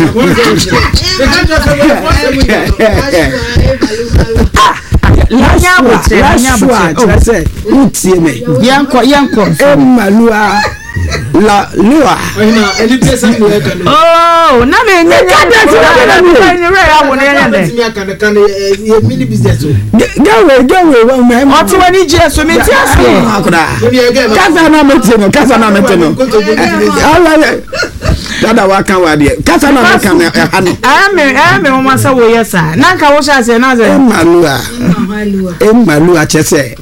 Emalua la lua. Oh, na me mini business. Gawe Oti wani je so me ti ase. Kasa na meteno. Dada waka wade. Kasa na meka me hanu. Me mama sa wo yesa. Na nka wo sha se na ze. Emalua chese.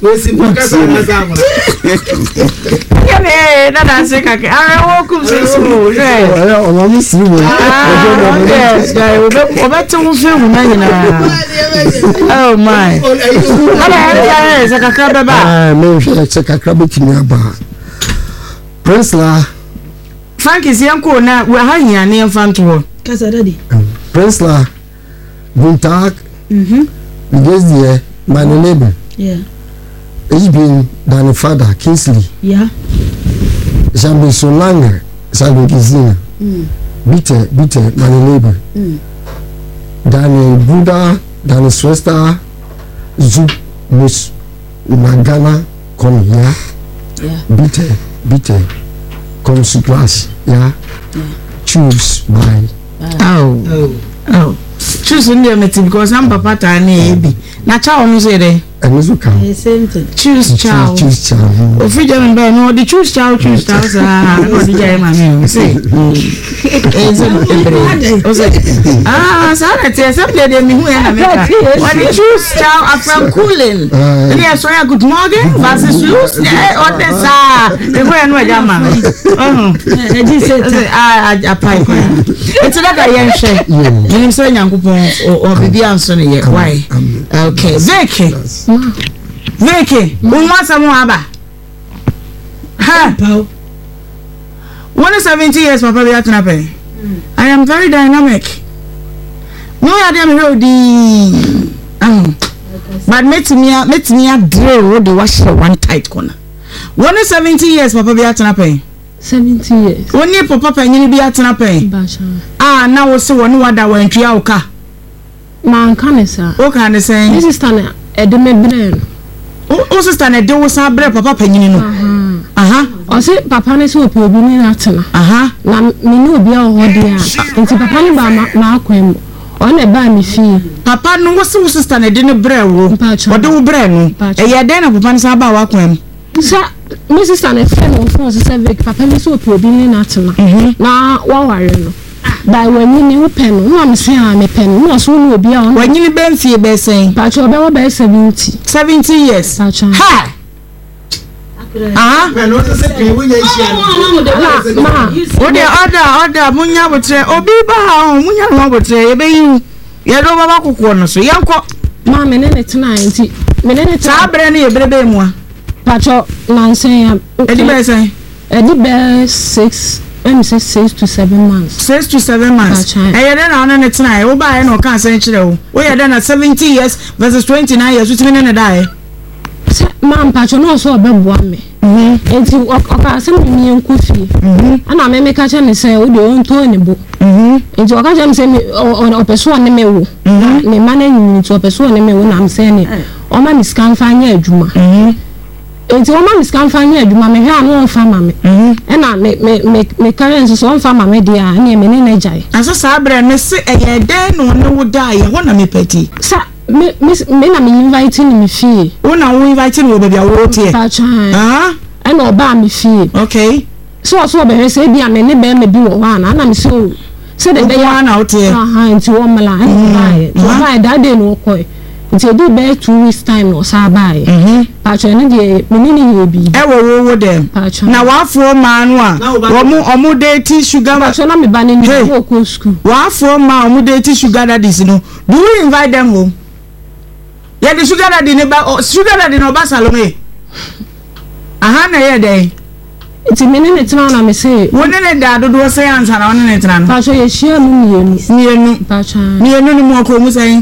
Yene dada se kake. Wo kum se smu. O mama smu. Yes, obetu film na nyina. Oh my. Ala se kakra baba. Me se kakra betimi aba. Prince la Frankie Zianko na we ha hia ne mfanto. Kasa daddy. Prince la Guntag. Because the my neighbor. Yeah. It's been than father Kingsley. Yeah. Jambe Solange, Salve Kizina. Bitte my neighbor. Dani Buddha, Dani Swester, Zup Miss Magana come here. Yeah. Bitte come to class. Yeah. Choose by. Oh. Choose India meti because I'm papa ta na ebi. Na cha onu say dey. And also come. Same thing. Choose chow. Ofi jam be no the choose chow sa. No di jam ma me. Say. Sa na te some dey me hu ya na make. What the choose chow from cooling. Yes, so good morning. Versus choose on the sa. The go no jam ma. Apply. It's like a yen share. Nim say Nyankopon o bibi anso ne ye. Why? Okay. Veke, unwasa mo aba. Ha. 170 years papa be atuna pe. I am very dynamic. No ya dem ready. But met me a drill the wash one tight corner. 170 years papa be atuna pe. 70 years. Oni papa pe nyini bi atuna pe. Na wo se woni wada wantwa oka. Man kan sa. O kan say. This is tana edeme brain. O sister na de wo sa bre papa panyini no. O se papa ne so opi obi ni atena. Na me ni obi a ho de a. Nti papa ne ba ma akwem. O na ba mi fi. Papa no wo se wo sister na de ne bre wo. O de wo bre no. E ye de na papa ne sa ba wa akwem. Sa me sister na friend of friends say Vic papa ne so opi obi ni atena. Na wa ware no. By when you knew pen, no, I'm saying, pen, no, so will be on when you been fear by saying, but you're about 70 years. Ha! Order, Munya would say, oh, Biba, Munya would say, obey you. You don't have a corner, so young cock, Mamma, minute 90 minutes, I'll bring you a baby more. Pacho, Nancy, Eddie 6 to 7 months. 6 to 7 months. And then on it tonight, we'll buy no cancer. We are done at 70 years versus 29 years, which mean in a die. Ma'am, Pacho, no, so a big one me. And you are sending me coffee. And I may make a chance say, oh, you won't tell any book. And you are going to say, on a person, me, me managing to a person, when I'm saying it. Oh, man, is can't find your Juma. Enti o ma miskan fa nya aduma me hwe anu fa ma me na me currency so on fa ma me dia na me ne jai aso sa bre me se eye den no ne wo dai ho na me pati sa me na me invite ni me fie wo na wo invite ni wo bia wo tie and oba me fie okay so be hwe se bia me ne be me bi wo na me so de be ya na wo tie enti wo mala and that day no koi nti do be 2 weeks time no sa bai pacho ne de menini yebi e wo dem na wafo ma no a omu date sugar pacho na me ba ne ni go school wafo ma omu date sugar daddies no do you invite them home ya the sugar daddy ne ba sugar daddy no ba salome na ye dey nti menini tena na me say woni ne da dodo say answer na woni ne tena no pacho ye share mu mienu pacho mienu ni mo ko mu say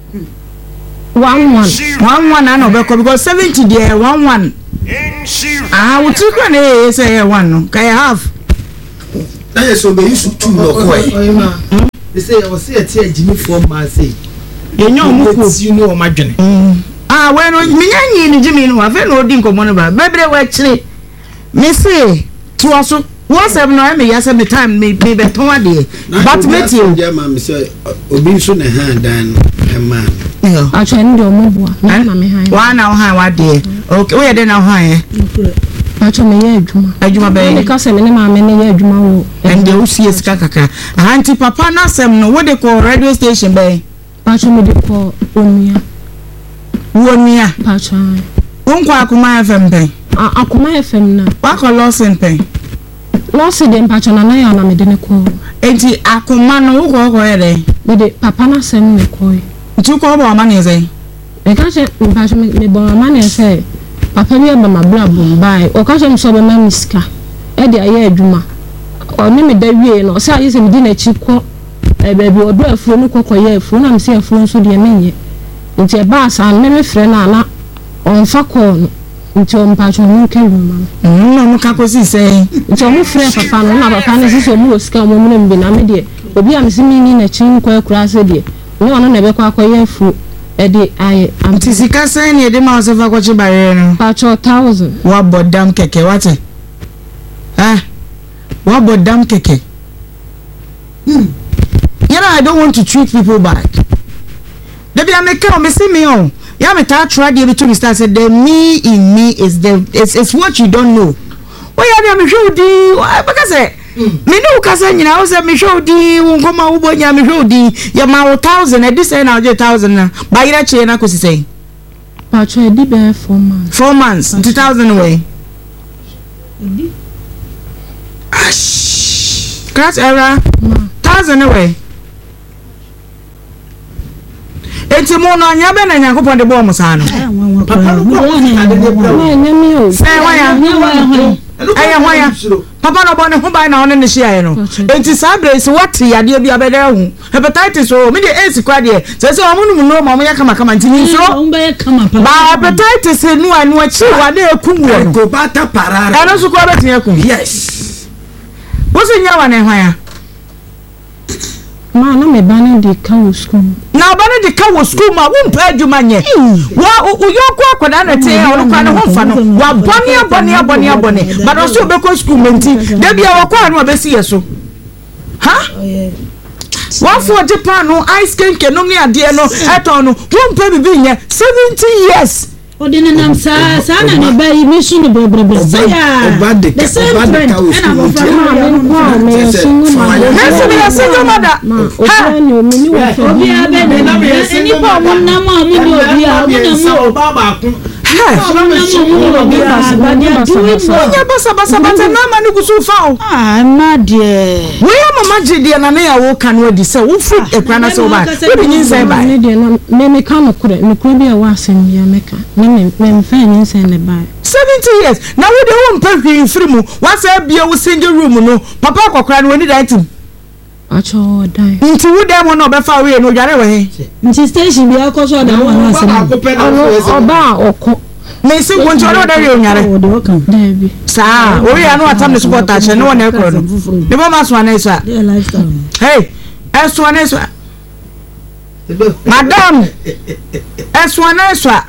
11 na no be because 70 there 11 we took one say one no can have that is so be use 2 no they say I was say a Jimmy for my say. You know my journey. When me and Jimmy no have no dinko money, baby, actually, me say to us. Once I'm not me, yes, every time me be better day. But met you, German, say, Obi soon a hand and a man. I try to do more. One hour high, what dear? Okay, where then now high? I try me, Juma Bay, because I'm in my many Juma, and the OCS Kakaka. Auntie Papa Nassam, no what they call radio station bay. Patch me for 1 year. 1 year, Patch. Unquakuma FM pay. Akuma FM now. Waka loss in pay. Lost them patch on a lion, I made a call. Enti Akumano, who go away. With the Papa Nassam, me coy. You call our money, say. I catch it, patch me borrow money and say, Papa, we have my blood boom by, or catch him so the man miska. Eddie, I hear Juma. Or name it the way, or say, is in dinner cheap quo. A baby or do a phone, cocoa, yeah, phone, I'm saying a phone, so dear many. Into a bass and many friend, Anna, on Facon. Into patch on carry man. No, Cacosi say. It's almost fresh for fun. Now, Pan is so more scam woman been a media. But we am seeing in a chin quite crass idea. No one never quite a fool. Eddie, I am Tisica saying the mouse of a watch by patch 1,000. What about damn keke? What's it? Ah, what about damn keke? You know, I don't want to treat people bad. Debbie, I make come see me on. Yeah, me try the between start said the me in me is it's what you don't know. Why are me show di? Because me no kasa nyina wo say me show di won koma wo bonya me show di ya ma 1,000 e dis na 1,000 na ba ira che na kosi say patch e di be 4 months 4 months 2,000 away class era 1,000 away. Enti mo no anya be na Yakobon de bo mo sa no Papa, say why Aya Papa no bone ho bai na one ne hia no enti sabre se what yade bi abeda hu hepatitis o me de AC kwa de se omunum no ma mo yakama kama ntini nso ba hepatitis nu anu achi wade ekum wo go bata parara eno su kwa betin ekum yes bo se nya wa ne hwan ma na me bana de kawo school na bana de kawo school ma wo mpa adwuma nye wa uyoko akoda na te ono kwa ne ho fa no wa boni but also be ko school menti de bia wa kwa no obesi yeso ha one for Japan no ice cream ke no ni ade no eto no wo mpa bibi nye 70 years odine nam sa na ne ba yi mi sunu bebrebe ya obade kawo single mother ha obi abe ne na eni pa mo na mo mi ni obi a mo na mo baba kun Onya basa bata na ma ni gusu fa o ma de we mama jide na na ya wo kan wadi se wo fu ekra na se wo ba we bi nyin ba ne de na me ka no kure bi a wa asem ya meka me fa nyin sai ne ba 70 years na wo de wo mpa hwi free mu wa sa bia wo single room no papa kokra no wani daiti acho dai nti wo dem no be fa we no dware we he nti station bi akoso da wa na asem oba oko me si gonjo no da yo nyare David sa o ya no atam ne support a che no na ekro no ne bo ma so na isa hey eso na isa madam eso na isa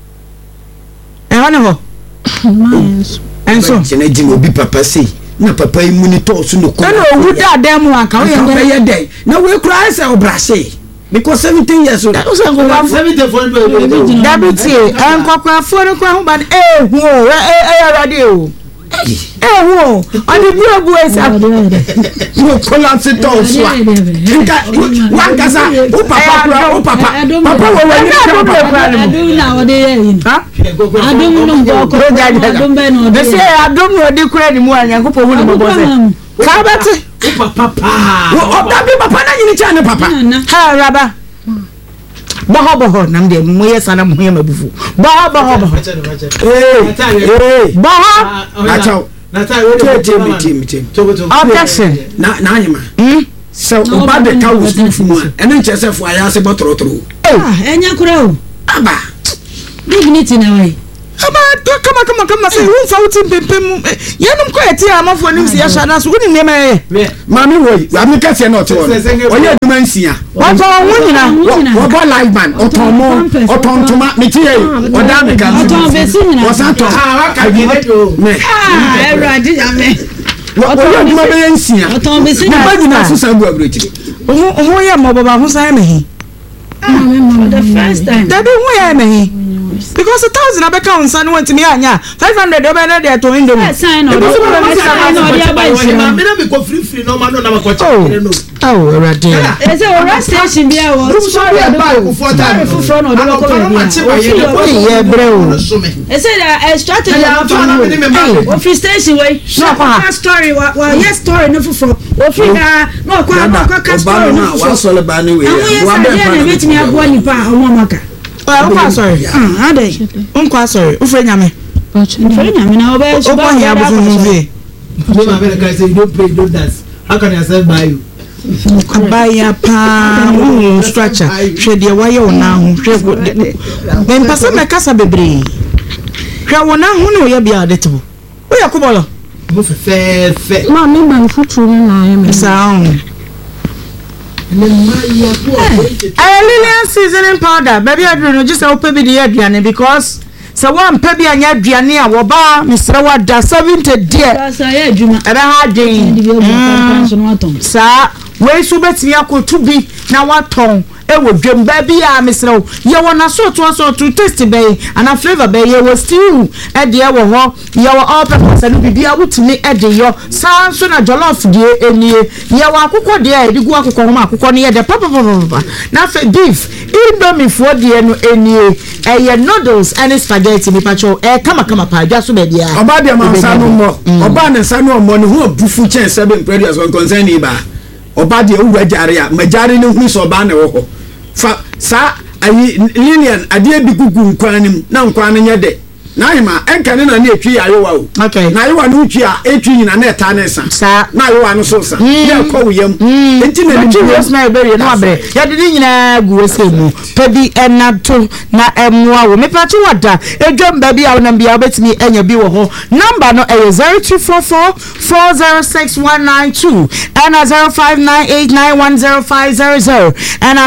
wane ho enso chene jim obi papa sei na papa imuni to so no ko na owu da dem aka o ye dey na we cry say obrase because 17 years old o say go 70 for dabiti enkokwa foro kwa hu ban hu ready o hu oni buobu esa no collapse to so nka wangaza o papa wo we adum na ode yin ha adum no go ko adum be no de say adum no de kura ni mu anyankopɔ hu ni mo bo se ka beti papa o da bi papa na nyini cha ne papa ha raba boho nam de mu ye sana mu ye mabufu boho boho achao na ta we team objection na anyima so oba de ka wo school mu ene nche se fu aya se botrotro enya kura o aba dignity na we Come say who fought pem yenum ko eti amafo nim se ya shana so woni nema ye mami wo amika se na oto oye aduma nsia wato wonyina wo bo live man otontoma meti ye oda amika oton besi nyina wasanto waka gine do eradi ame oye aduma be nsia oton besi nyina ba nyina so san bu abrochi oho ye mo baba ho san mehi the first time that be who ye mehi because 1,000 abeka on san want me anya 500 do be na dey to window sign no dia ba isi me na be go free no man no na ko check no already ese o rest station bia wo sorry about ku for time for no do ko ye breo ese da strategy o free station way no kwa story wa yes story no for o free na no kwa story no wa sole ba ni we wa be na bet me abo ni pa o mo maka unko sorry ade unko sorry ufre nyame na obe so ba ya bu movie no ma be like say you don't pray don't dance how can yourself buy you abaya pa structure hwe de waye ona ho hwe ben pasa me kasa bebre hwe wona ho ne oya bia detebo oya kubolo mo fe ma me ban futu na ya me sound Lilian seasoning powder baby adru just open be the aduane because so one pebi anya aduane a wo ba misra wada 70 dear sa ya adwuma ebe ha den sa we so betimi akotu bi na waton ewo dwem baby a misra ye wona so to taste be and a flavor be ye was stew e de wo ho ye wo all purpose and bibia wutimi e de yo san so na jollof de enie ye wo akukọ de e digu akukọ ho akukọ ne ye de papa na fe beef indomie fo de no enie e ye noodles and spaghetti bi pacho e kama pa dwa so be dia oba de ma nsa no mo oba ne nsa no mo ne ho abufu chen 7 previous one concern ni ba oba de owura jare a majare ne hu so oba ne wo ho fa sa ayi Lilian ade bi gugu nkwanim na nkwan nya de na hima enka ne na etwi ayewa o okay na ayewa no twi a etwi nyina na eta ne sa na ayewa no so sa ya ko wiyam enti na ni yes na ebere no abre ya de nyina gu wesemu pebi enato na emwa wo me pacho wada edwam ba bia wona bia obetimi enya bi wo ho number no 0244 406192 and 0598910500 and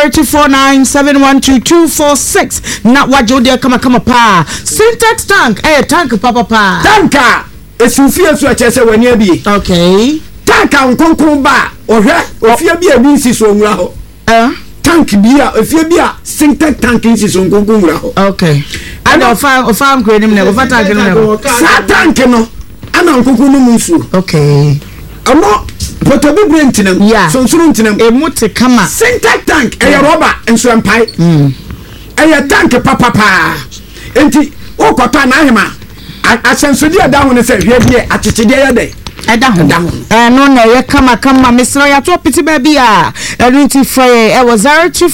0249712246 na wajo de kama pa Syntax tank tank papa tanka esufie so achese wani abi okay tanka nkonkron ba ohwe ofie bi abi nsi so nwura ho tank bi a ofie bi a Syntax tank nsi so nkonkron nwura ho okay and ofa nkrenim ne ofa tank no sa tank no ana nkonkron no munsu okay amo potobi brentinam so nsuru ntinam emuti kama Syntax tank e rubber enso empai e tank papa enti o kwata na ahema asensodi ada ho ne se hwe bi atitide ya de eda ho no na ye kama misro ya to piti baby a enti free e was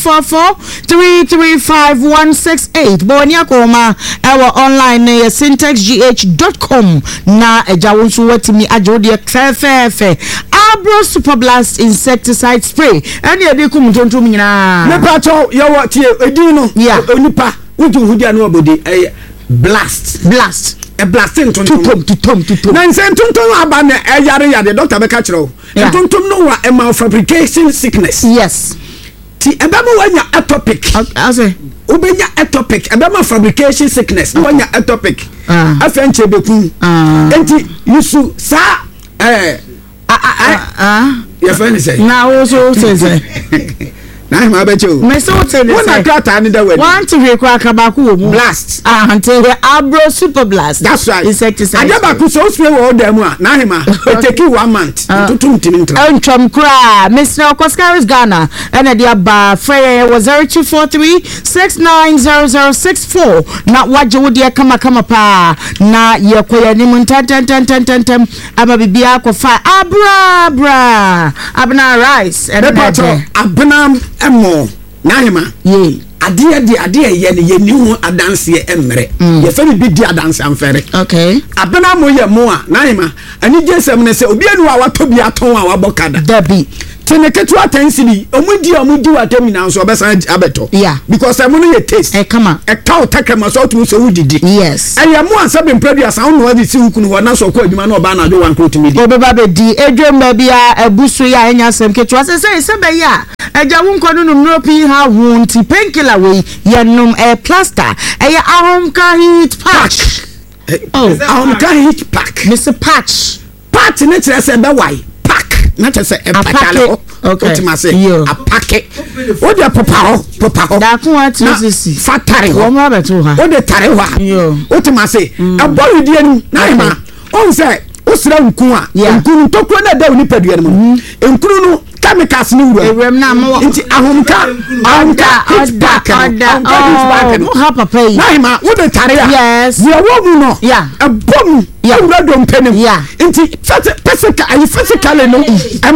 0244335168 boni akoma e wa online ye syntaxgh.com na ejawo nso watimi ajode fefe Abro Super Blast insecticide spray eni edi kum tontom nyina me pato ye wo tie edi no onipa wuju hudia no obodi blast e blasting tontom na nsen tontom aba na yare doctor be ka kire tontom no wa malfabrication sickness yes ti eba mo wanya atopic ase ubenya atopic eba malfabrication sickness wanya atopic afenche beku enti yusu sa ya fani say na also say na ma be chew me so tell you wona krata ni da we want to hear kwa kabaku wo mu blast until the Abro Super Blast that's right insecticide ajabaku so spray wo da mu a na hima it take 1 month tutum tinintra entrom kra Mr. Koskaris Ghana and the aba free was 0243690064 na waje wo de kama pa na ye koya ni mun tan aba bibia akofa abra rice and abna emo na hima ye ade ye ne ye ni hu adanse emre ye fa bi di adanse amfere okay abna mo ye mo a na hima ani jesem ne se obi anu a wato bi aton a wabokada dabi teneke to atensini omudi watemi na so obesa abeto because e mo no ye taste e kama e ka otakama so to so wudidi yes e ya mo ansa be produce an no adi si hukunu ho na so ko adwuma na oba na do wan kroti midi obeba be di edwemba bia abusu ya enya sem ketu ase se be ya eja wonko no nuropi ha wonti painkiller we yenum e plaster e ya ahomka heat patch ahomka heat pack Mr. Patch ne tire se be why pack na tire se e patale otima se a pack o de papa ho da kun ati sisi fatare ho wo ma beto ha o de tare ho otima se e boy di anu na ma on se o sira nkun a nkun to kro na da oni padua no nkun no chemicals ni wura ewem na mo nti ahomka mo ha papa yi na ma wo de tare a yes ye wo mu no e bom wura do mpanem nti physically no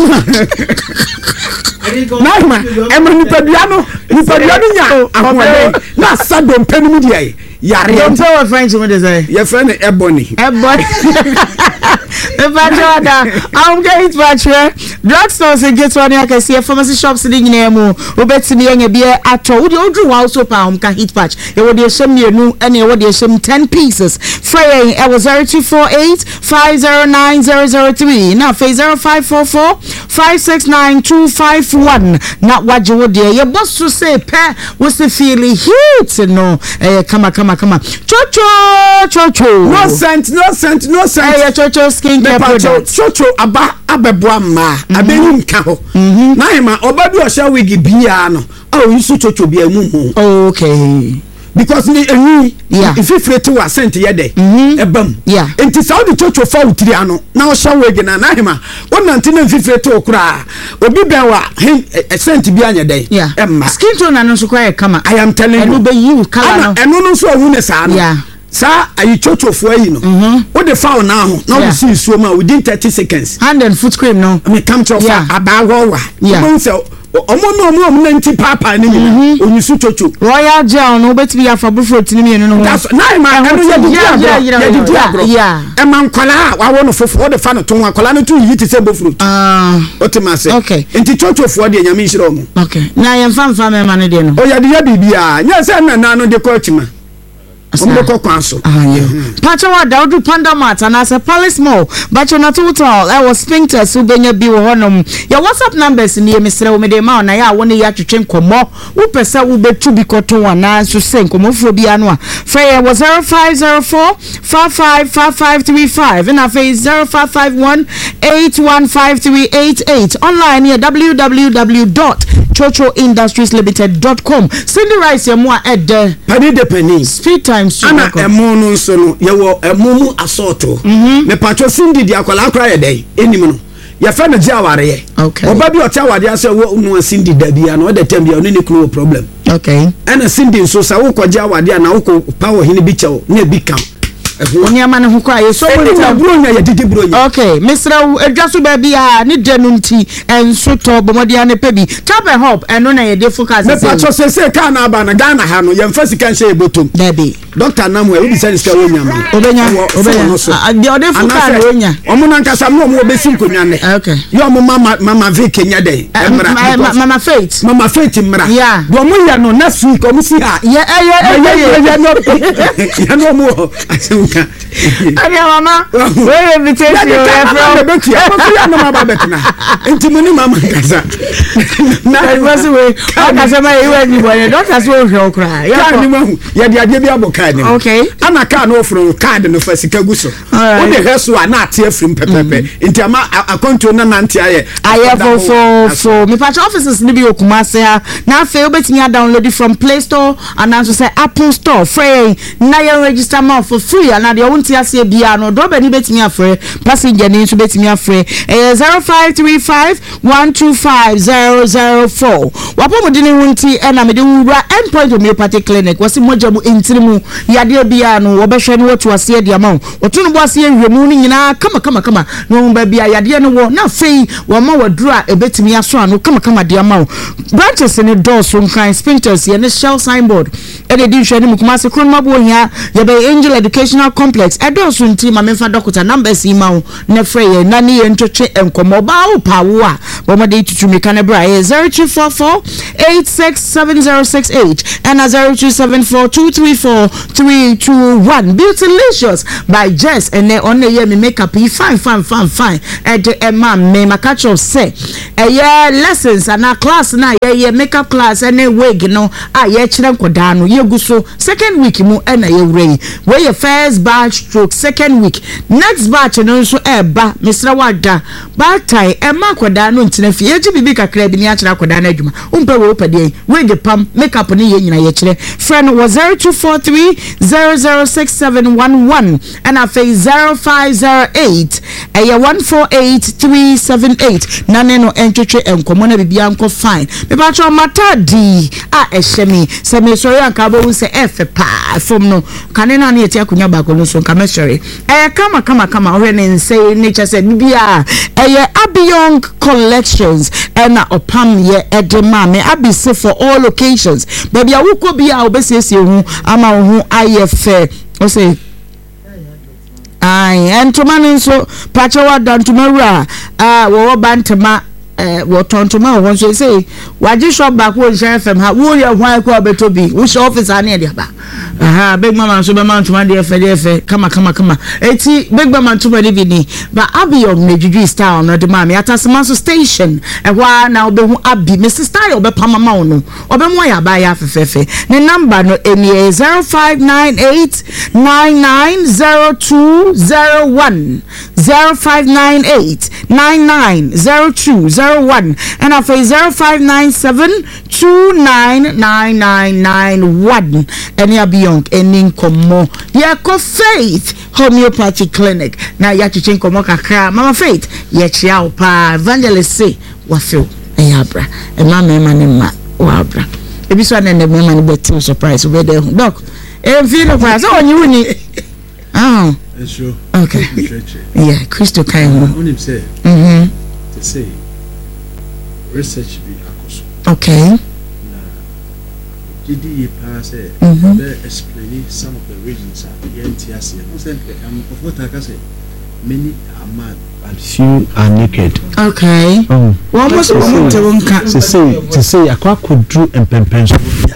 na ni padua no nya ahomka na sa do mpanem di yare don't tell French me dey say your friend Ebony I'm getting patch drugstores and get one I see pharmacy shops in nyina obetimi enya bia ato wo odru wa so pa ka hit patch e wo de shem mienu ene e wo de shem 10 pieces fraying it was 0248 509003 now phase 0544 569251 not waje wo de ye boss to say pe wo se feel heat no come chocho no scent chocho skin care product chocho aba abeboa ma abenyu nka ho na hima oba bi o sha wigi bia no o yusu chocho bia mu ho okay because ni enyi if ifrete wa scent ye de ebam enti sa odi chocho fa utiri ano na o sha wigi na hima wonanti na ifrete okura obi ben wa scent bia anya de emma skin tone na no so kwa kama I am telling you be you color no eno no so hu ne sa no sa ayi chochofo ayi no wo de foul na ho na wo see suo ma within 30 seconds hand and foot cream no me come to abawo wa mo se omo na nti papa ni mi onyusu chocho royal gel no betimi afa bufro tini mi no that's na ma eno ye di agro e man kwala wa wo no fofo wo de fa no to kwala no to yi ti se bufro otima se nti chochofo de nyame nhiro mo na ye mfa me ma no de no o ya de ya bibia nya se na no de ko chima Pacha Daudu Panda Mart and as a Palace Mall, but you're not total. I was Spinter, Subenya Bill Honum. Your WhatsApp numbers in the Mr. Omedema, and I want you to change more. Who percent will be to be cotton one as to sing Comophobia. Fair was 0504 555535 and I face 0551 815388 online here www.chochoindustrieslimited.com. Cindy Rice, your more at the penny speed time. Ana emo no so no ye wo emumu asorto me pacho sindi dia kwala akra ye dey enim no ye fa na ji aware ye oba bi ota awade ase wo no sindi da bia no de tem bia no ne kro problem ana sindi so sa wo ko ji awade na wo ko power hini bi chew na bi kan Oni amane ho kwa ye so bronya ye didi bronya Mr. Edwaso ba bia ni denunti enso to bomodia ne pebi tabe hope eno na ye de focus me pacho se ka na aba na Ghana ha no ye mfa sika nhye botom debi doctor namu e bi say sika wonya ma obenya de ode focus wonya omo na nkasa mo mo obesi nkonwa ne yo mo mama Vicky nya de mama Faith mra do mo ya no next week omo si ha ye no mo Adia mama, where invitation you from? Intimuni mama kasa. Na was way. Akasa ma you anybody. Doctors will show cry. Ya ni mahu. Ya dia bi aboka ni. Okay. Ana ka no from card no fa sika guso. O de heso na ate afrim pepepe. Inti ama akonto na nanti aye. Aye for me patch offices ni bi Okumase ha. Na fe obetimi download from Play Store and also say Apple Store. Free na you register more for free and the won't ase bia no do be ni betimi afre passenger ni so betimi afre 0535 125004 wapomodi ni wonti na me de wura endpoint homeopathic clinic wasi mojamu intirimu yade bia no wo behwe ni wotu ase de ama wotu no bo ase hwemu ni nyina kama no ba bia yade no wo na fei wo ma waduru a ebetimi aso ano kama de ama branches ni doors on kind sprinters ye ne shell signboard ene di hwe ne Kumasi Kronma bo hia ye be Angel Educational Complex edo so nti ma memfa doctor numbers yi ma wo ne frɛ ye na ne ye ntwetwe enkomo ba wo pa wo a bo ma de tutumi ka ne bra ye 0244 867068 and 0274234321 Beautylicious by Jess and on the year me makeup fine and ma me makacho say lessons and a class na ye makeup class and wig no ye chira nkoda no ye guso second week mu na ye wrey we your first batch stroke second week next batch no so ba Mr. Wada batai ma koda no ntina fie ji bibi kakra bi ni a chira koda na adwuma umpe we opade wig pam makeup ni ye nyina ye chire friend was 0243006711 and a face 0508 148378 nane no entwetwe enkomo na bibia nko fine me ba cho matadi ehemi se me sori anka bo se efe pa fom no kane na na yeti akunya ba ko no so nka me sori kama ore ne nse nature se bibia Abiyong collections and opam ye edema me abise for all occasions baby awuko bia obesiesie hu ama hu ayefe o say and tomani so pacha wa dan tomorrow wo bantama wo tontoma wo so say waji shop back wo FM ha wo ye hwan ko betobi wo shop office ane de ba big mama so be man toma de efe kama eti big mama toma de bi ni ba Abiyong Nejudi style no de ma me atasema so station ehwa na obehu abi Mrs. Style obepamama wo no obemu ya ba ya fefefe ne number no eni 0598990201 0598990201 and after 0597299991 any Abiyong any komo ya ko Faith Homeopathy Clinic na ya chichen komo kakra Mama Faith ya chia pa evangelist say wa feel eyabra e mama ne ma wa bra e bi so na ne mama ne betti surprise we dey doc e feel no pa so onyi wuni it's true. Okay. Yeah, Crystal Kaimo. Only say. To say research be akoso. Okay. GD pass explain some of the reasons are the NTS. I'm comfortable say many are mad and few are naked. Okay. What was to say akwa could do and pension.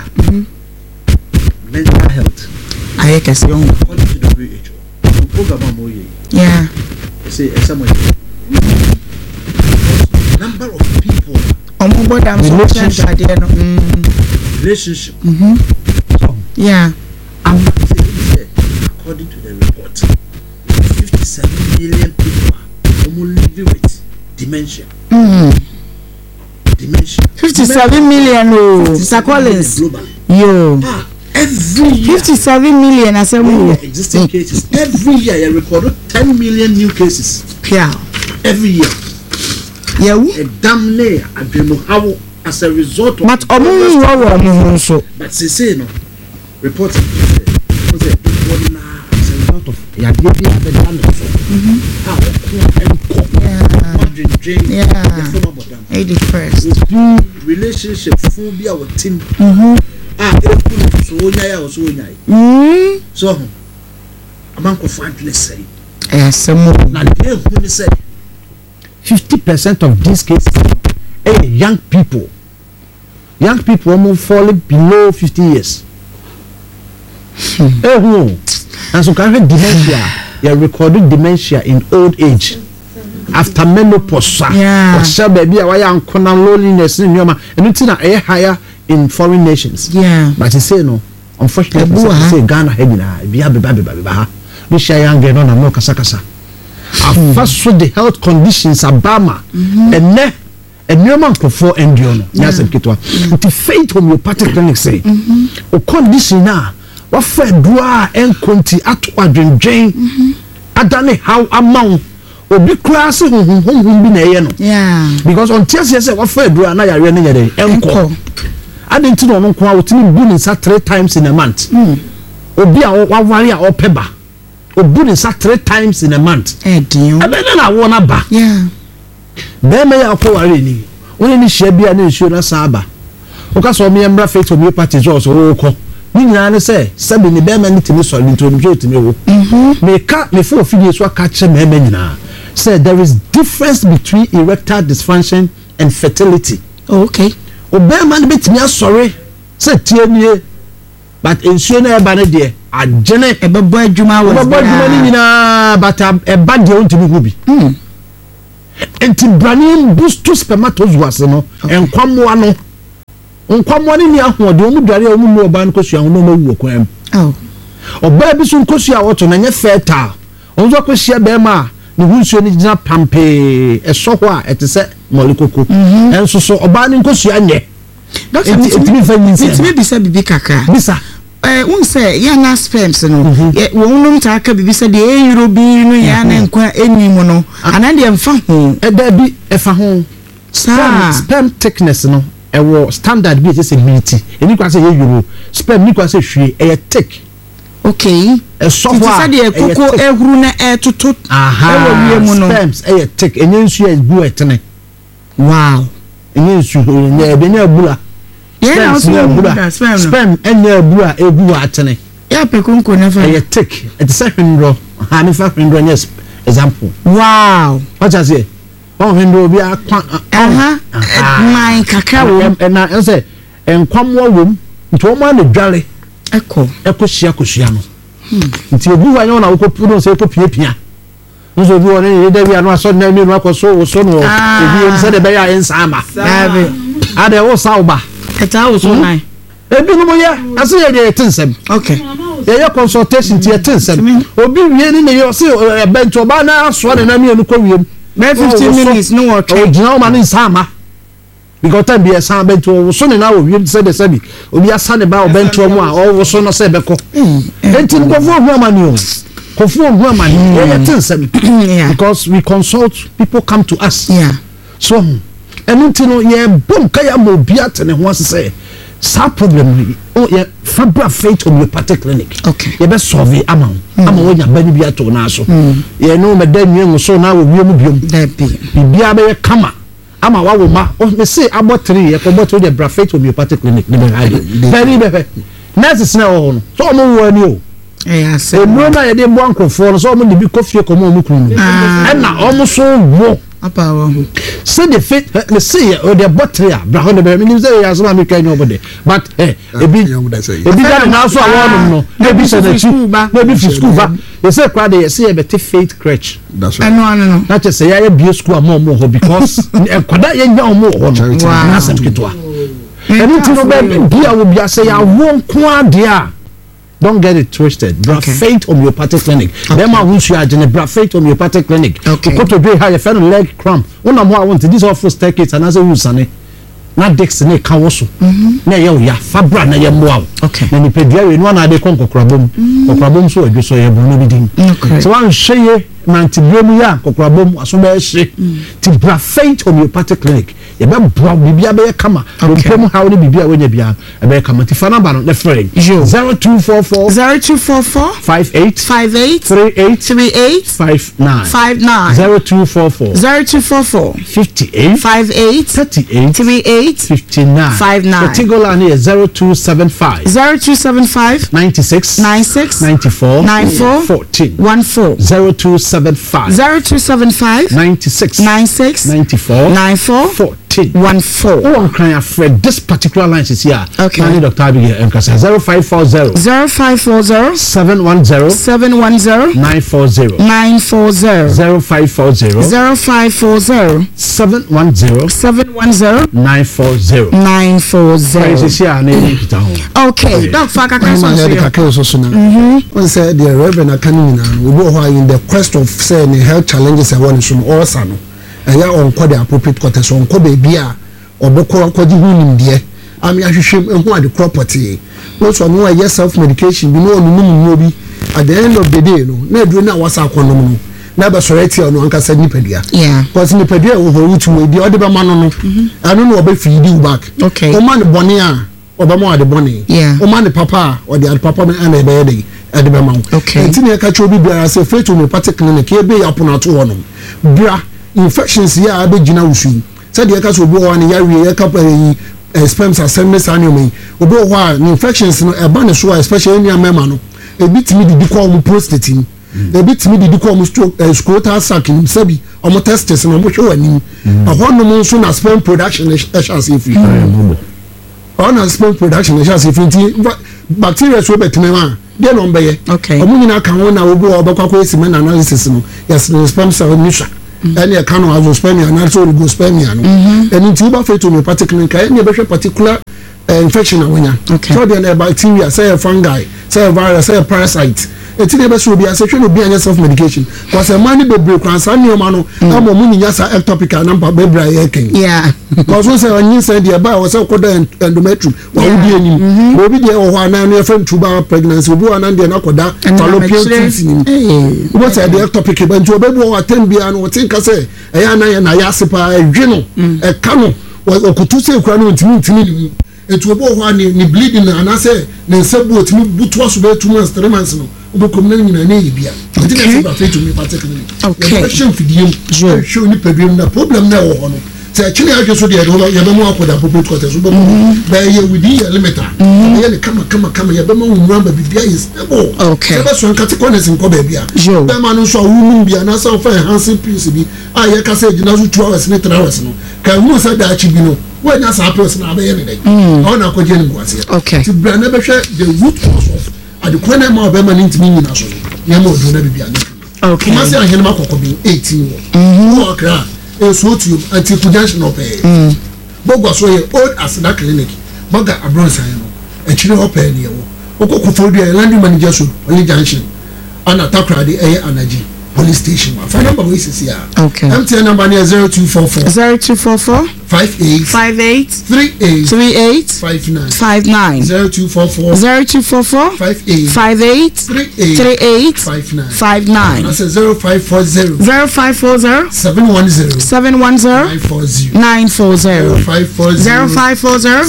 Mental health. I guess young. According to the WHO. Yeah. Say someone number of people relationship. Yeah. According to the report, 57 million people are living with dementia. 57 million. Mr. Collins. Yo. Every year, 57 million existing cases. Every year, you record 10 million new cases. Yeah. Every year. Yeah. A damn near I don't know how as a result of. But so. But say no. Reporting. As a result of. Yeah. Depressed. Relationship phobia with team. So among let's say yes, now 50% of these cases young people almost falling below 50 years. And so kind of dementia, you're recording dementia in old age after menopause. Yeah. Or baby, why am loneliness in your man, and it's not a higher in foreign nations. Yeah. But you say no. Unfortunately, say Ghana headina be baby. We share young girl on no kasakasa. First the health conditions Abama and ne and no man for endure. Yes, and kitwa. To Faith Homeopathic Clinic say o condition na what for dua and conti atwa dwen adane how amount obi class bi na ye no. Yeah. Because on TSC say what for dua na yare na yare enko. I didn't know no kwa wotini bu ni sa 3 times in a month. Obi a wawari a opeba. Obu ni sa 3 times in a month. Dio. Abena na wona ba. Yeah. Be me ya ko wari ni. Woni ni hia bia na nsuo na sa ba. Oka so me mbra Faith Homeopathy so ko. ni nyina ne say sabi ni be ma ni timi so ni to ni timi wo me ka me fo ofidie so aka che me nyina say there is difference between erectile dysfunction and fertility. Okay. Obema ni betimi asore say tie nie but ensuo na eba ne de agene ebebo adwuma wo ebebo adwuma ni nyina but eba de ontimi hu bi enti brani boost spermatozoa no enkwamwa no nkwamwa ni ahode omu dware omu mu oba nkosua ho no mawu kwam oba bi so nkosua woto na nye fertile onzo kosia be ma ne hunsuo ni gina pampe esoho a etese molikoko enso so oba ni nkosua nye doctor me bisa bibi kakra bisa unse ya na sperms no wo unum ta aka bibi se de euro bi no ya na nkwa enimo no anande emfa ho da bi efa ho sperm thickness no ewo standard bi say militi eni kwa say euro sperm ni kwa say hwe e thick. Okay so far de koko ehuru na etutu ewo wie mu no sperms e thick enye nsu e bu etene wow enye nsu enye ebe na bula sperm enye bula ebu atene ya pekunko na fa e thick it is hwendro ha ni fa hwendro yes example wow what I say hwendro bi akwa my kakra wo na say enkwamwo wom nti o ma na dware ekosia no nti obu wa nyona wo kopuno se kopiepia nso bi wona ni da bi anu aso na ni no akoso wo so no ebi en se de be ya ensama sabe ade wo sauba eta wo so nai ebi no mo ya aso ye de tensem okay ye consultation ti tensem obi wie ni ne yo se bento ba na aso na mi enu ko wiem 15 minutes no work o jina o ma ni ensama because time be san bento so ne na wo wiem se de sabi obi asane ba o bento mu a o so no se beko enti ko fu hu amani o ko fu hu amani ye tensem because we consult people come to us so enti no ye bom ka ya mo bia tene ho asese sa problem o ye Fabra Faith Homeopathic Clinic okay ye be solve ama wonya bani bia to na so ye no me da nwe so na wo wiem biom da bia be kama ama wawo ma o me say abo 3 ye ko boto de Fabra Faith Homeopathic Clinic ne be hade very be nurses na wo no so mo wo ani o say no na ye de bo ankrofo no so mo de bi kofie ko mo kunu na o mo so wo apa wo say the faith me say o de botria bra ho de be me say ya so ma me kan obode but ebi da na so awon no ebi say na school ba ebi fi school ba they say kwa de say be faith crutch that's right no na che say ya be school am mo ho because kwada ye nya mo ho no na sem kitwa eni ti no be bia wo bia say ya won kwa dia. Don't get it twisted. Faith Homeopathic Clinic. Them are who you are in the Faith Homeopathic Clinic. Okay. You go to be high, you leg cramp. One of I want this awful staircase and as a usane. Na Dex ne kawoso. Na ye ya Fabra na ye moa. Okay. Na ni pedia we no na de kon kokrabom. Kokrabom so adwo so ye bu no bidin. Okay. So wan hweye mantibremu ya kokrabom aso ba hye. Ti Faith Homeopathic Clinic. Ye be bra bibia be kama. Rompem ha woni bibia wonya bia e be kama. Ti fa number no the friend 0244 58 38 59 0244 58 38 59 the Tigo line is 0275 96 94 14 0275 96 94 14 Oh, crying Fred. This particular line is here. Okay. Dr. Abigail 0540 710 940 0540 710 940 Okay. Dr. One said the Reverend Akani we go in the quest of saying health challenges and one is from all sano. Eya onko the appropriate quarters onko baby a obekọ akọji hunim de ami ahwehwem ehu ade property no so no ye self medication bi no onum obi at the end of the day no na eduro na wasa akonom no na be soreti no ankasa nipadua because nipadua wo ho wutu di ode be ma no anu no obe feed you back okay o man bone a obama ade bone o man papa o de papa me ana be dey ade be ma okay ntini e ka cho bi bia say Faith Homeopathic Clinic e be yapono to wono bra infections ya abegina wusu said the case will go on ya we sperms ascend sani omi obi ho a infections no e ba ne so especially any mema no ebi timi di ko mu prostate ni ebi timi di ko mu scrotal sac ni sabi omo testes no mo hwe wani ho no mo so na sperm production e sha se fi on sperm production e sha se fi bacteria so betime ma de no mbeye omo nyina kan won na obi obakwa ko esi men analysis no yes the sperm cell nisha any kind of azoospermia and also oligospermia no and in tuber fetal homeopathic clinic any particular infection awanya so the bacteria say a fungi say a virus say a parasite eti na be so bi ase no bi anya self medication cause a man be break kwansa nioma no amo mu nya sa ectopic number be bra ye ken cause we say onyin say the ba we say koda endometrium wa wudi enim obi de o ho anan no friend tuber pregnancy obi wa nan de na koda fallopian tubes ni we say the ectopic be njo be bo attend bia no tin ka say e ya nan na ya sepa edwe no e ka no okutu say kura no ntimi ni etu obo ho ni bleeding na say na nsabu otimi butu aso be 2 months 3 months no obo komna nyina na yibia enti na say fetal homeopathic clinic question fidiem show ni problem na problem na wo ho no say chine age so de ya be mo akoda appropriate quarters so be ye within your limit ye le kama ye be mo nwura ba bibia is okay be so nkate corners nko ba bia be ma no so awunu bia na so fa enhancing pills bi ye ka say gina so 2 hours ni 3 hours no ka mu sa da chi bi no when na sa pills na be ye ne on na ko je ni gwase ti bra na be hwe the root cause of the corner ma be ma ni ntimi nyina so ye ma odo na bibia no okay ma say ahene ma kokko bi 18 wo okra so to anti conjunction of bogo so ye old as that clinic boga abron san no e chire hope ni ewo okoko dia land manager so only junction ana takra de anaji police station ma phone number we see here okay MTN number near 0244 58 38 59 0244 58 59 that's 0540 710 940 0540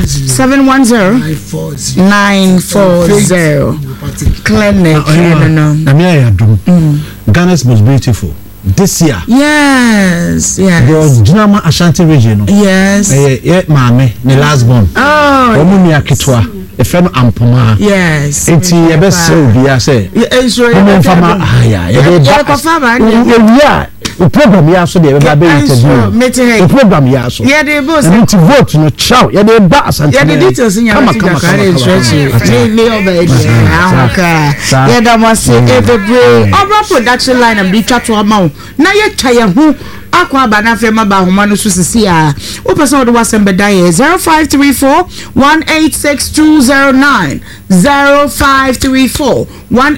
710 940 clinic na me ayadum Ghana's most beautiful this year. Yes. The Junama Ashanti region. Yes. Mame, the last born. Oh. Omuni akitwa. A friend Ampoma. Yes. Enti ye be say bi say. Yes. Fama aya. Yeah. The program ya so dey be interview. The program ya so. Yeah, they both. And to vote no chow. Yeah, they ba Ashanti. Yeah, the details in your yeah, that must say every our production line and be chat to amount. Now you try who akwa bana fema ba homa no so sisi a o person do wasem be die 0534 186 0534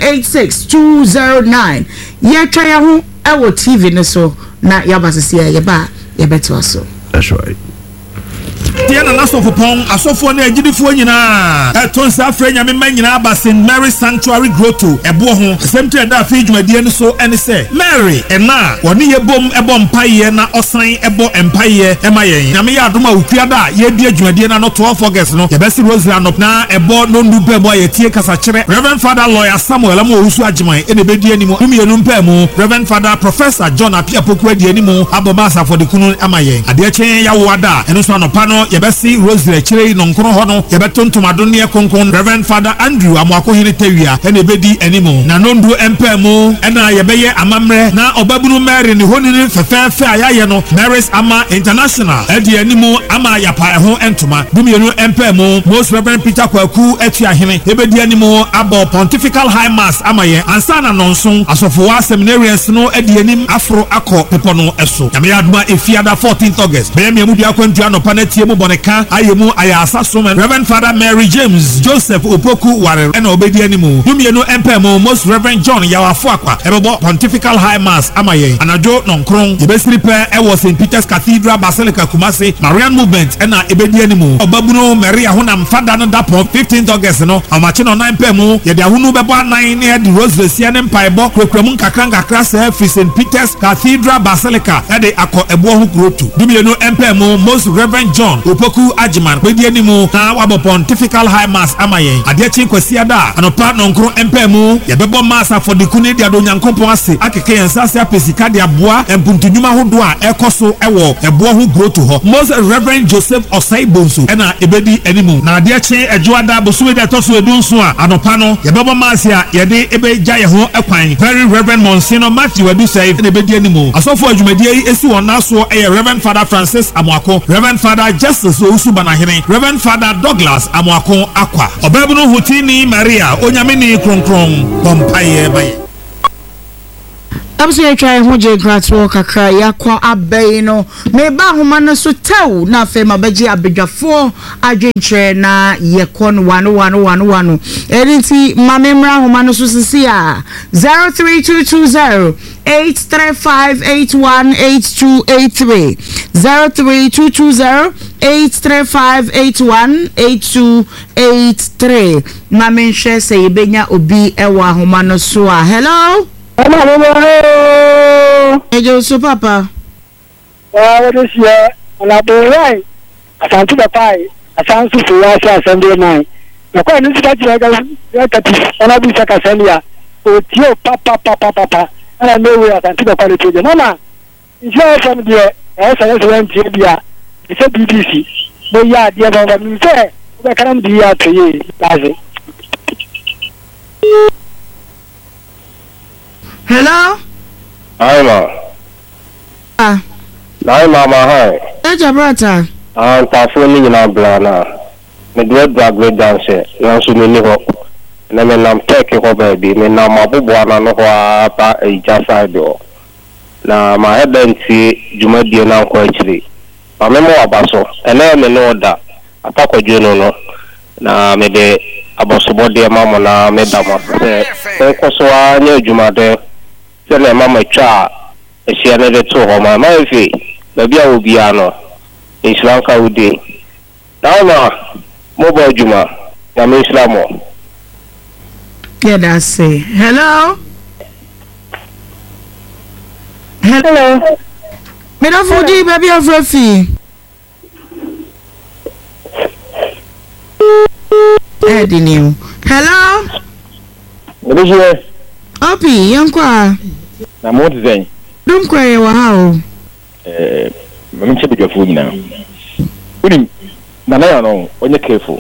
186 ye try who e wo TV no so na yaba sisi a ye ba ye beto so. That's right. Tiana last of upon asofo na agidifo nyina etonsa afre nyame man nyina ba St Mary Sanctuary Grotto ebo ho semte da afi dwumadie no so ene se Mary ena woni yebom ebo mpaye na osan ebo empaye emayen nyame ya adoma okua da ye di dwumadie na no 12 August no ye besi Rosary anop na ebo no ndu pemo ye tie kasa kire Reverend Father Lawyer Samuel am ohusu agiman ene bedi animu umienu mpemu Reverend Father Professor John Apiapoku adi animu abomasa for the kunu amayen ade chen ya wada eno so anopa no yebesi Rosary chire no nkoro ho no yebetontomado ne konkon Reverend Father Andrew amwako hene tawia ene bedi animu na nondu empemu ena yebeye amamre na obabunu Mary ni honini fefefe ayaye no Mary's Ama International edi animu ama yapa ho entoma dumienu empemu Most Reverend Peter Kwaku etia hene ebedi animu abo Pontifical High Mass amaye ansana nonson asofo seminarians no edi anim afro akọ pepo no eso yame aduma efiada 14th August be me mu dia kwantua no panetie mu boneka ayemu ayasa so Reverend Father Mary James Joseph Opoku ware ena obedi animu dumienu empemu Most Reverend John Yawafo akwa ebebo Pontifical High Mass amaye anajo nonkron ebesiri pe ewo St Peter's Cathedral Basilica Kumasi Marian Movement ena ebedi animu obabunu Maria honam fada no dapo 15th August no amache no 9 pemu ye dia hunu bebo 9 ne di Rosary siane mpaebo kwekwamu kakra se St Peter's Cathedral Basilica ede akọ ebo ho Grotto dumienu empemu Most Reverend John opoku ajiman pedi animu na wabo pontifical high mass amayen ade chi kwasi ada anopa nonkro empemu yebebo mass afodikuni dia do nyankopon ase akeke ensase apesika dia boa empuntunuma hodo a ekoso ewo ebo ho growth ho most reverend Joseph Osai Bonsu ena ebedi animu na ade chi ejo ada bosuwe dia toso edunso a anopa no yebebo mass ya yede ebeja ye ho ekwan very reverend Monsignor Matthew Adusai ena ebedi animu asofo adwumadi esi wona so Reverend Father Francis Amoako, Reverend Father Justice Ousu Banahene, Reverend Father Douglas Amoako Akwa. Obebunu Hutini Maria, Onyamini Kronkron, Pompaye Baye. Abse try hoje gratwo kakra yakwa abai no me ba homa no so tew na fe mabeji abedwafo adwentre na yekon 11111 erinti mamemra homa no so sisi a 03220 835818283 03220 835818283 mamenhwe se yebenya obi ewa homa no so a hello. Hello. So papa. What is here? And I do right. I can't see the pie. I can't see the last Sunday night. The coin is that and I be like a Sunday. Oh, papa. And I know where I can see the quality. Mama, it's here from there. I went to India. It's a BBC. But yeah, dear, I'm there. I can't be here to you. Hello? Hi, ma. Hi, mama. Hi. Hey, brother. I'm Tafuni in Ablana. Me do drag dance. You should me live up. And then I'm taking her baby. Me now my bubuana no wa a just side door. Na my head and see Jumadi now quite. I remember Abaso. And then me know that. I talk with you no. Na me de abosobodi mama na me dama. Say so anya Jumade. Sele mama cha esiane de to homa ma efi baby a obi ano Islam ka udi na mobile juma na me Islamo. Yeah, that's it. Hello. Hello. Me don't fudi baby of Rafi. Edini. Hello. What is here? Opi, yankwa. Na mo design. Dum kwa wa hao. Mami chebe jo fu nyina. Uni na na no, onye careful.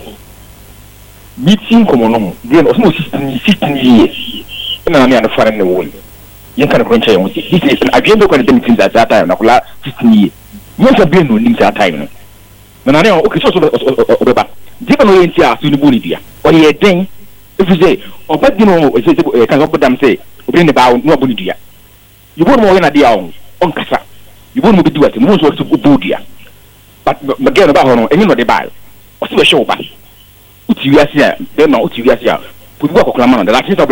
Meeting komo no, then osmo system years. Na na na fara ne won. Yen kan ko nche this is an agenda ko dem tin that time na kula 16 years. Mo sa be no nim that time no. Na na okay so obeba. Diba no yenti a so ni boni dia. Oye den if you say obadi no can go them say obin the bow no boni dia. You won't more na dia on kasa. You won't be do it mo so to go dia. But again about no eni no dey buy. O si be show ba. Uti wi asia, dem na uti wi asia. Pudu akokla man, the last thing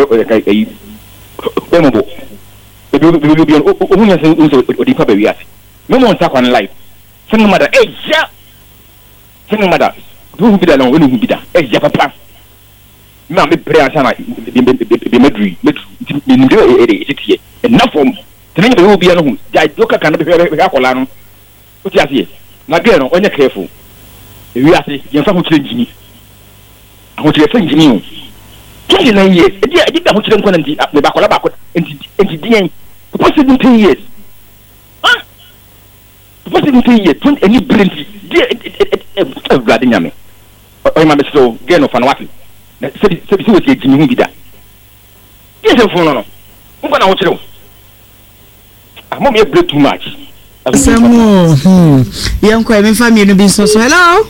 Bembo. Be o munya se o di pa be wi asia. No mo nta kwan life. Sinu mother, ja. Sinu mother. Do be da no, we no be da. Ja papa. Na me pray asana be medri. Me ndo e enough from tenen be obi no hu. Ja joka kan be akola no. Uti asia. Na ge no onye careful. Wi asia, yen fa ho kire njini. Ho kire fa njini o. 29 years. E di ho kire nkwana ndi me bakola bako enti dien. Possible 10 years. Ah. Possible 10 years. 20 any brilliant. Di blood nyame. O ma be so ge no fa no wati. Se we ti jimi hu bida. Yes e fun no. Ngwa na ho kire o. Amo me break too much. Samu. Yankwa me family no bi so. Hello.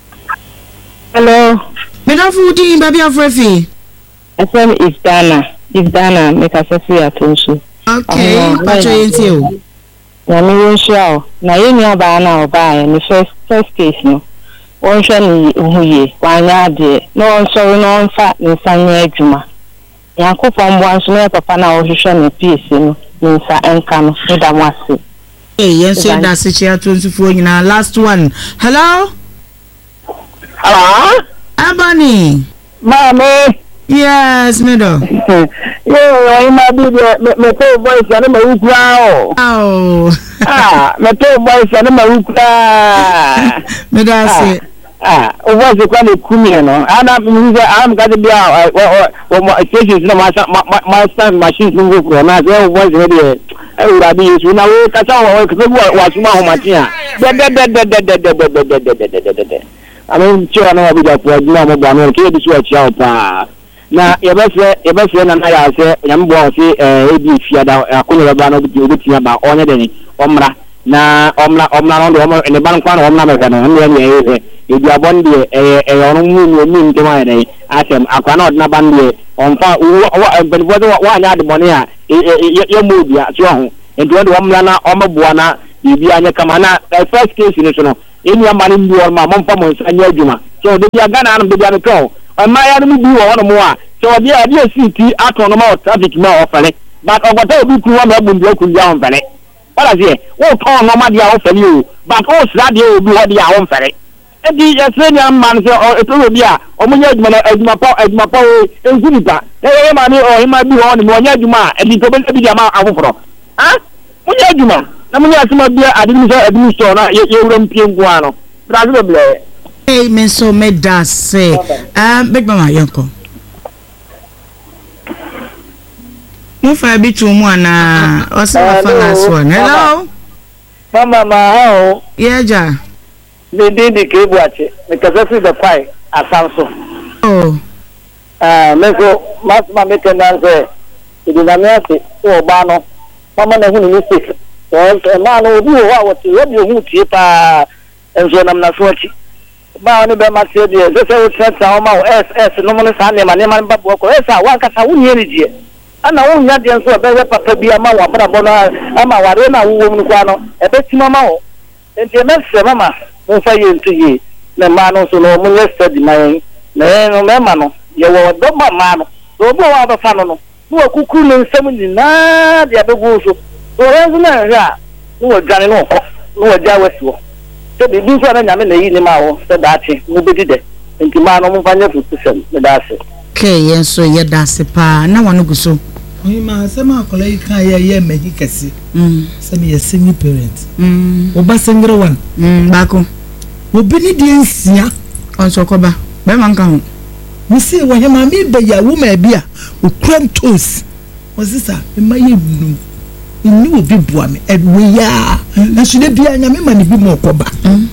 Hello. Me don't food baby of Rafi. FM is Dana make us see attention. Okay, what you Na me won show. Na yemi aba na oba ni first case no. Won hwe ni huye, wanya ade. No so no nfa nsanya adwuma. Yakopon bo anso na papa na wo hwehwe na piece no. Nsa enka no, da mo ase. Yes, that's it. 24 nyina last one. Hello? Hello? Abani. Mama. Yes, middle. Yeah, I might be me voice and me Oh. meto boys na marukura me da say o voice kwa le kumi no ana music am ga de o stations na ma machines ngo ko na so voice we de ura bi su na we ka sa wa su ma ho matia de amen chiwa na bi da kwa na mo ba no ke bi su a chia pa na yebese na ya se nyambo se ebi fiada akono ba no bi obetia ba onye de ni omra na omna no do ne ban kwa no omna me kana no ne ebi abonde onu mu ni ntema ne asem akwa na odna bande onfa ben bodo wa nya de moni a ye modua so ho ento de omla na omabua na bibi anya kama na first case ni so no eni amani mbi or ma momfa mo anya adwuma so de bia gana no de bia no ama ya no bi wo no mo a so de a de city aton no ma traffic ma ofale but ogota obi ku wa ma bu ndia ku ndia onfale wala sie wo ton no ma dia ofale o but o sra de obi ho dia onfale edi yesre ni man se o to obi a o mo nya adwuma pa o enzunipa e ma ni o ma bi ho ni mo nya adwuma edi to be bi dia ma afoforo ha mo nya adwuma na mo nya asema bia administrator na ye wuram pie ngwa no brazil ble hey men so me da say big mama yanko mo fa bi tu mu ana o se fa na so hello mama ho yeah ja de de ke buache me kasa fi the pai asanso oh me ko mas ma me kenan se idi na me ase o ba no mama na hu ni mistake so ma no obi wa wo ti obi hu ti pa enzo nam na so ti ba oni be ma se de se o tsatsa o ma o ss no mo sa ne ma ba bo ko esa wa ka sa wu ni ri je ana wu nya de nso be papa bi ama wa bra bo na ama wa re na wu mu kwa no e be ti mama o enti me se mama mo fa ye ntu ye na ma no so no mo ye study mai na no me ma no ye wo do ma no so bo wa ba fa no no kuku le nsem ni na de abegu so so renzo na ya no dwane no no ja wasiwo so bi bi so na nyame na yi ni ma wo so daati mo be dide enti ma no mo fa nya futu sem me daase okay yen so ye daase pa na wonu guso oyi ma sama akola yi kan ye mehi kese sami ye single parent oba single one bako obi ni die nsia onso koba be man kan mi se wo ye ma mi be ya wo ma bia o cram toast o sisa me ma ye nu ni obi bua me edwe ya na so de bia nya me ma ni bi mo koba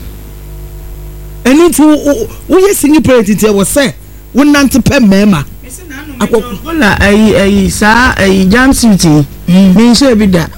eni tu wo ye single parent tie wo se wo nante pe mema akola ai sa ai jam city me so bi da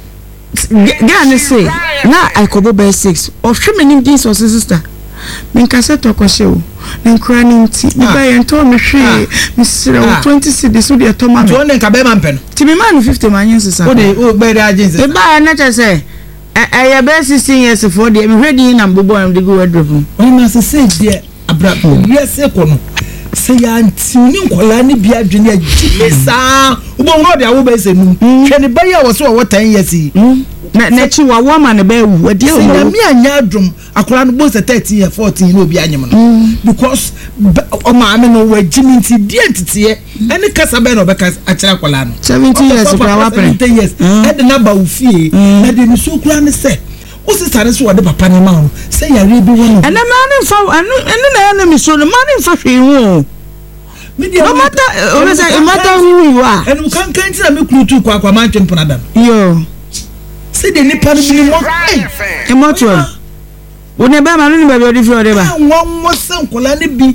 Gane say na I kobo by 6 of hwemeni din so sister me nkasa to kwhye na nkura ni nti me ba ye nto me hwe me sira 20 cedi so de toma me won nka be man pe no ti me man 50 man yin sisa o de o be de agency me ba na che say ya be 16 years for de me hwedi na mbobo am de go wardrobe o ma say de abra yes e ko no se ya nti ni nkola ni bia dwene agimesa ubo no de awo be se num hwe ne ba ya wo so wo 10 years na chi wa woman ne ba wu ade o na mi anya adrum akola no bo se 13 year 14 no obi anyem no because o ma ame no wa gimi nti die ntete ene kasa be no be kasa akira akola no 70 years kwa wa pre 70 years e de na ba u fie na de ni so kura ne se o se sare so de papa ne ma no se ya re bi wonu ene ma ne fa ene na ene mi so no ma ne fa hwe hu no matter o say no matter who you are ene kan kan ti na me krutu kwa ma ntwe mpona da yo se de ni pa ni mo e mo to o ne ba ma no ni ba bi odi fi ode ba won mo se nkola ni bi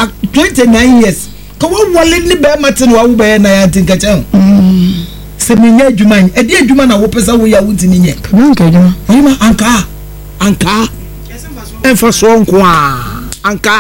29 years ko wo wole ni ba ma tin wa wo ba na ya tin ka chan se me nya adwuma e de adwuma na wo pesa wo ya wo tin nye nka adwuma o ma anka enfa so nko anka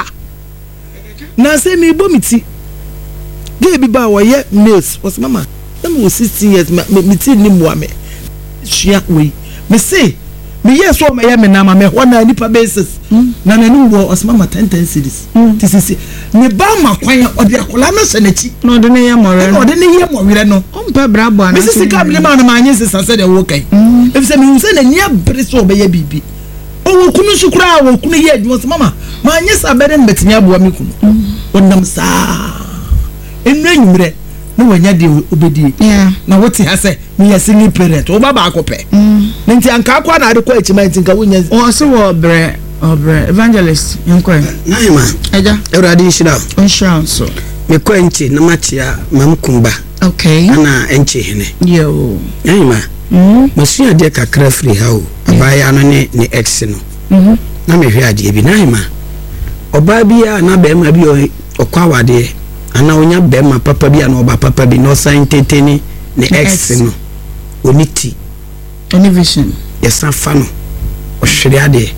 na se me bo miti ge bi ba wo ye nails was mama na me 16 years me ti ni mo ame shia we me say me yes so me ya me na ma me ho na nipa basis na na ni wo os mama 10 cities tisisi me ba ma kwan odi akola na se na chi no de ne ye more no de ne ye more no on pa brabo ana me sisi ka me ma na ma anye sisa se de wo kai e se me se na nya bre so be ya bibi o wo kunu sukura wo kunu ye adwo se mama ma anye sa be de mbetinya boa me kunu wonnam sa enu enyumre na wanya de obedi na wote ha say me ya single parent wo baba akopɛ nti anka akwa na ade kwa echima nti nka wonya o se wo obre evangelist yankwa na hima eja Ewurade nhyira insurance me kwa nchi na machia mamkumba okay ana enchi hene yo na hima masua de kakra free ha o abaya no ne ex no na me hwe ade bi na hima oba bia na be ma bi okwa wade ana onya be ma papa bia na oba papa bi no sign teteni ne ex no oniti any vision yesa fa no ohwere ade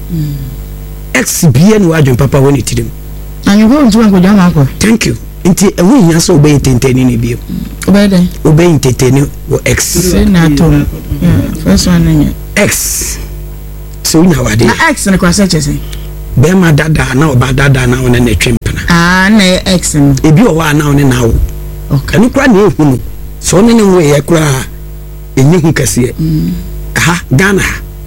ex bia no adwen papa woni tirim anyo go ntu an ko jama akọ thank you nti ewu nya so obey teteni ni bio obey teteni wo ex say na to first one ex so nya wade na ex ne kwa seche be ma dada na oba dada na wona na twempena na ex ebi o wa na wona na wo okay anu kwa na ehunu so ne wo ye kura enyehu kase aha Ghana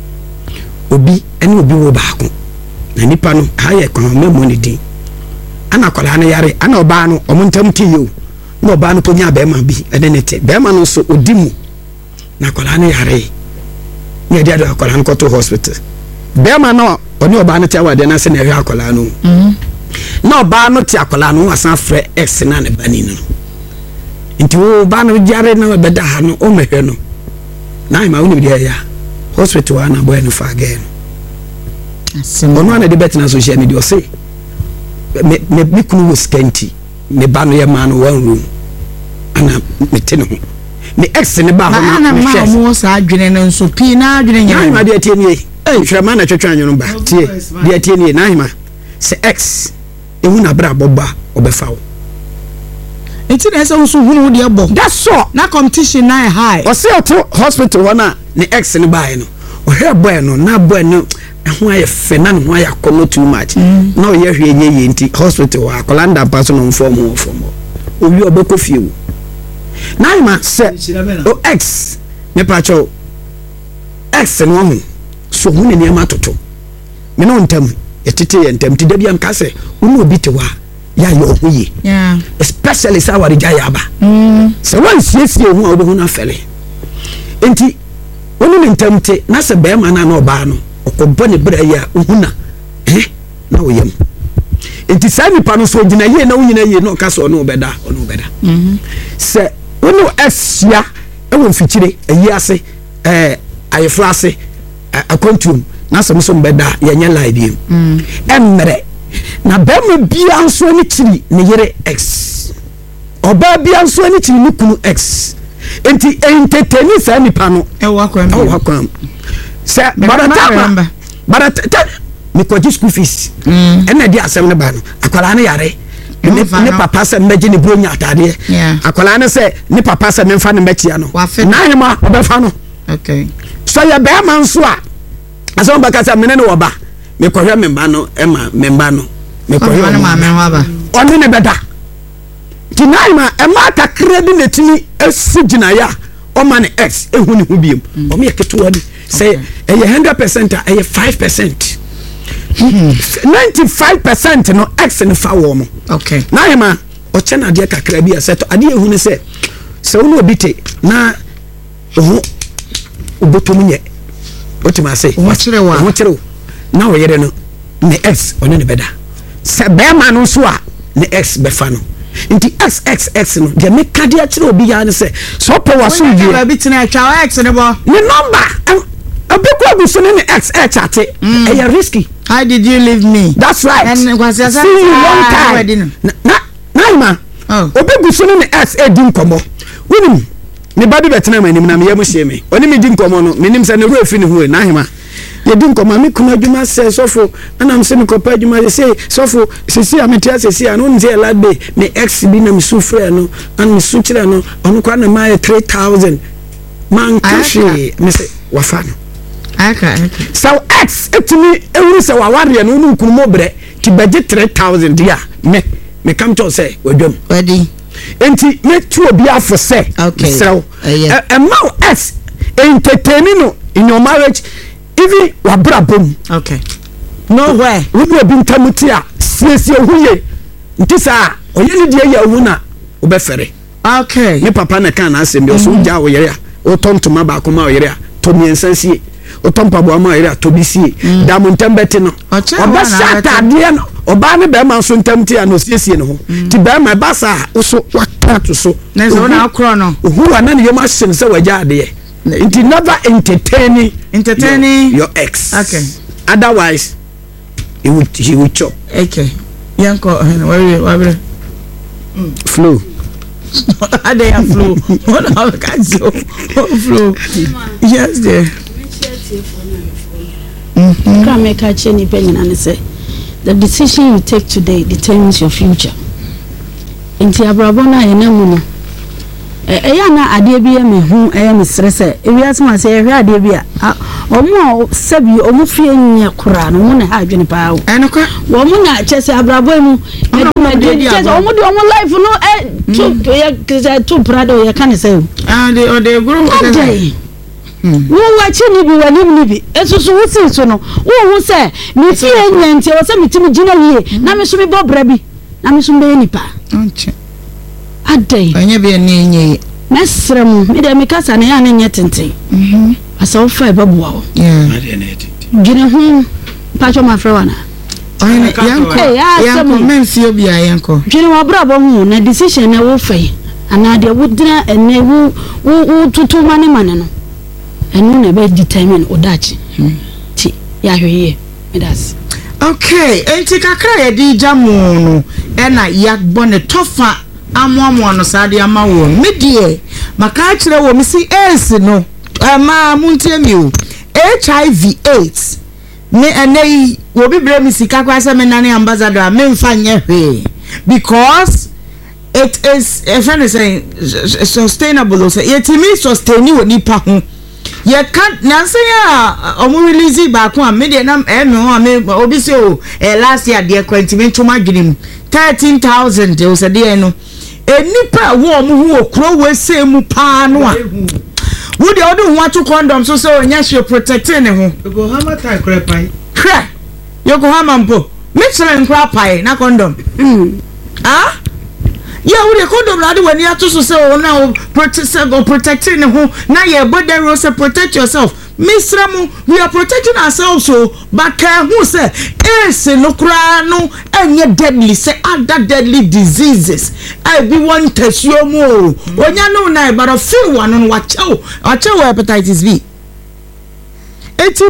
obi ene obi wo baako na nipa no ha ye kwa memo ne din ana kwala na yare ana oba no omontam tiyo na oba no ponya be ma bi ene ne te be ma no so odimu na kwala na yare ne dia do kwala no to hospital be ma no oni oba no te awade na se na hwe akwala no na oba no te akwala no asan frɛ ex na ne bani no nti wo ba no jare na be da ha no o mehwe no na ma woni dia ya hospital ana boy no fa again ono na de bet na social media o say me kunu was kenti me ba no ye ma no one room ana me te no me ex ne ba ho na me ma mo sa adwene no so pi na adwene nya ma de tie nie hwema na twetwa anyo no ba tie de tie nie na hima se ex ewu na bra boba obefa wo enti na se so hunu de ebo that's so na competition na high o se to hospital wana ne ex ne ba no o he boy no na boy no ho aye fe na no aye akono too much na o ye hwe ye enti hospital wa kolanda pass no form obi obeko fie wo na ima se o ex me pacho ex no ho so hu ne niam atoto me no ntam etete ye ntam ti da biam ka se unu obi te wa ya yo hoye yeah especially sa wari jaya ba se wan siesie hu a obi hu na fele enti wonu ntam te na se be ma na na oba no okobo ne bra ya hu na na oyem enti sa nipa no so gina ye na wu nyina ye no ka so no obeda se wonu esia e won fikire ayi ase ayefra ase akontum na so so beda ye nya live bi emre na bema bia nso ni tiri ne yere ex oba bia nso ni tiri ni kunu ex enti entertain sa nipa no e wakwan se barata me ko school fees na di asem ne ba no akwala ne yare ne papa se meje ne bronya atade akwala ne se ne papa se me mfa ne machia no na hema obefa no okay so ya be ma nso a aso ba ka se me ne oba me ko hwe memba no memba no me ko hwe ma me waba oni ne beda tinaima e ma ka credit netini esigina ya o ma ne x ehu ne hu biem o me keto ani say e 100% e 5% 95% no x ne fa wo mo okay naima o chena de kakra bi aseto ade ehu ne se wo no obite na ohu obotom nye otima say wo kire na o yere no ne x oni ne beda se be ma no so a ne x be fa no nti xxx no de me ka dia kire obi ya ne se so po wa so wie ba bitina atwa x ne bo ne number abekwa bi so ne xx ate e ya risky. How did you leave me? That's right. And was see you long time na ma obi bi so ne x e di nkomo wonim ne ba bi betena ma nim na me yam hye me oni me di nkomo no me nim se ne ro afi ne hu na hema ye di nkomo me kuna adwuma se sofo na am se me kopa adwuma se sofo sisi ametia sisi anu nze ladbe me x bi na me su frɛ no an me su kire no onu kwa na ma 3000 man kashi me se wafa no aka so x etimi ewuru se waware no nu nkurumo bre ti budget 3000 dia me come to say odwam ready enti me tu obi afo say okay so now x entertaining no in your marriage even wabrabom okay nowhere we do obi ntamuti a siesie huye nti sa oye ni die ya wu na obefere okay ne papa na kan na asem bi so gya wo yere a o tontoma ba akoma wo yere a to miensa sie o tompa bo ama yere a to bi sie da mo ntambete no oba shata de no oba ne be ma so ntamti a no siesie ne ho ti be ma ba sa so wakato so na so na akro no hu ana ne yema hyen se wagya de it never entertaining your ex. Okay. Otherwise, he would chop. Okay. Yanko, where flow. Are they a flow? What are flow? Yes, there. Can make a change opinion and say the decision you take today determines your future. Inti abrabona enamuno. Eya na ade bia me hu eya me stress ewi asma se ehwe ade bia omo sabi omo fie nya kura no mo na ha adwene pa o enoko wo mo na chese abrabo mu chese omo de omo life no to ya to prado ya kan se de o de guru wo wachi ni bi wanim ni bi esusu wusi so no wo hu se mi fie nya nti wo se mi timi gina wie na me so mi bo bra bi na me so be nipa onche adai anya bi eni enye mesrem me de me kasa na ya na nya tenten asa wo fa babu wo gina hu pacho ma fra wana yanko mensi obi a yanko gina wa bra bo hu na decision na wo fa ana de wo dina ene wo tutu mane no enu na be determine odachi ti ya hweye me das okay enti kakra ye di jamu no ena ya gbone tofa amoamo no sade ama wo medie maka kire wo mi si AIDS no ma muntie mi o HIV AIDS ne enei wo bibre mi sika kwa se me nane ambassador me mfa nye hwe because it is a friend is saying sustainable so it me sustain wo nipa ho ye kan nanse ya omo release ba ko am me de na me ho me obi se o last year de kwantimi ntoma dwenem 13,000 o se de no enipa wo mu hu okro we se mu pa no a wo de odu hu atu condom so onya she protecting ne ho Yokohama tie krepai kra Yokohama mpo mixere nkra pai na condom ah yeah wo de condom na de wani atu so na protecting ne ho na ye body rose protect yourself Misramu, we are protecting ourselves so but who say no kra no any deadly say other deadly diseases I be one test your more onya no na but feel one on watch hepatitis B eti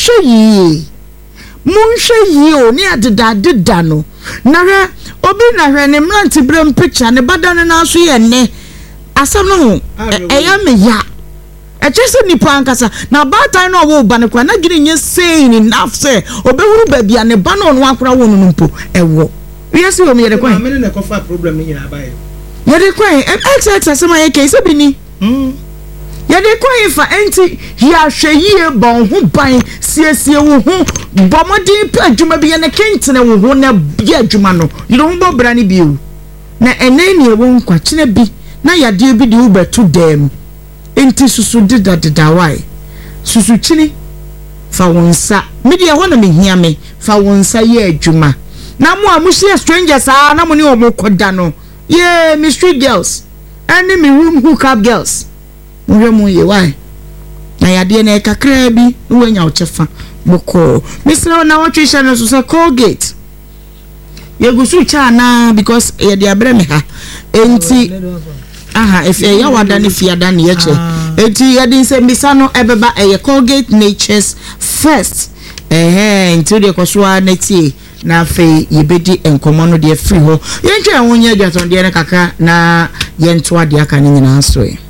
munshe yi o ni adeda no na re obi na hwe ne mranti brem picture ne badane na so ye ne asam no eya me ya echese nipa ankasa na batan no wo ba ne kwa na dwene nye saying enough say obehuru ba bia ne ba no no akora wo no mpo ewo yes wo me yede kwa me ne ko fa problem ni nyina ba ye yede kwa exercise ma ye ke se bi ni yede kwa ifa enti ya hweye bon ho ban siesie wo ho bomodi pa adwuma bi ne kentene wo ho na bia adwuma no yede ho bo bra ni bi o na enen ne wo nkwa kine bi na yade bi de wo betu dem enti susu dida why susu chini fa wonsa media ho na mehia me fa wonsa ye adwuma na mo amusie strangers na mo ni omo koda no yeah me street girls and me room hookup girls mo ye why na yade na kakra bi wo nya ochefa boko misra na wo twisha no so Colgate ye gusu cha na because ye de abre me ha enti if ya wada ni fiada ni yeche enti ya din se mbisa no ebeba Colgate Nature's First enti de kwaswa na tie na fe yebedi enkomo no de free ho yentwe wonye adwaton de na kaka na yento ade aka ni nyina so